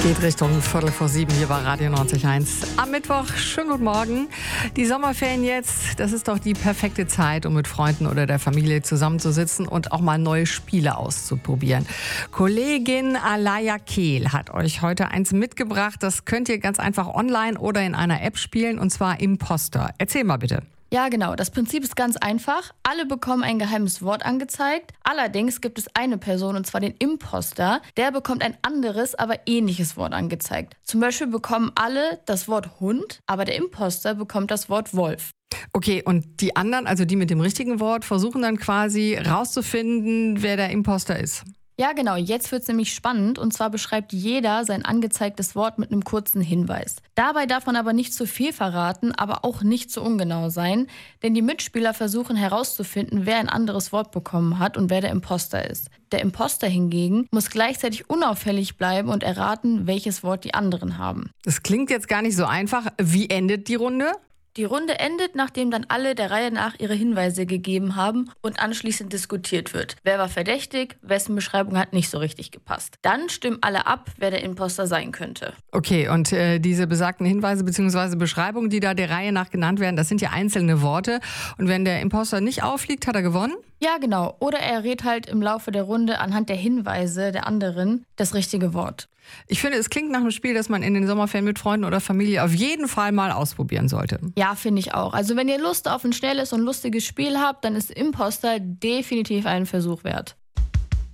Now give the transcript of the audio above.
Geht Richtung 6:45 hier bei Radio 90.1. Am Mittwoch, schönen guten Morgen. Die Sommerferien jetzt, das ist doch die perfekte Zeit, um mit Freunden oder der Familie zusammenzusitzen und auch mal neue Spiele auszuprobieren. Kollegin Alaya Kehl hat euch heute eins mitgebracht. Das könnt ihr ganz einfach online oder in einer App spielen, und zwar Imposter. Erzähl mal bitte. Ja, genau. Das Prinzip ist ganz einfach. Alle bekommen ein geheimes Wort angezeigt. Allerdings gibt es eine Person, und zwar den Imposter. Der bekommt ein anderes, aber ähnliches Wort angezeigt. Zum Beispiel bekommen alle das Wort Hund, aber der Imposter bekommt das Wort Wolf. Okay, und die anderen, also die mit dem richtigen Wort, versuchen dann quasi rauszufinden, wer der Imposter ist. Ja, genau. Jetzt wird's nämlich spannend. Und zwar beschreibt jeder sein angezeigtes Wort mit einem kurzen Hinweis. Dabei darf man aber nicht zu viel verraten, aber auch nicht zu ungenau sein. Denn die Mitspieler versuchen herauszufinden, wer ein anderes Wort bekommen hat und wer der Imposter ist. Der Imposter hingegen muss gleichzeitig unauffällig bleiben und erraten, welches Wort die anderen haben. Das klingt jetzt gar nicht so einfach. Wie endet die Runde? Die Runde endet, nachdem dann alle der Reihe nach ihre Hinweise gegeben haben und anschließend diskutiert wird. Wer war verdächtig, wessen Beschreibung hat nicht so richtig gepasst. Dann stimmen alle ab, wer der Imposter sein könnte. Okay, und diese besagten Hinweise bzw. Beschreibungen, die da der Reihe nach genannt werden, das sind ja einzelne Worte. Und wenn der Imposter nicht auffliegt, hat er gewonnen? Ja, genau. Oder er rät halt im Laufe der Runde anhand der Hinweise der anderen das richtige Wort. Ich finde, es klingt nach einem Spiel, das man in den Sommerferien mit Freunden oder Familie auf jeden Fall mal ausprobieren sollte. Ja, finde ich auch. Also wenn ihr Lust auf ein schnelles und lustiges Spiel habt, dann ist Imposter definitiv einen Versuch wert.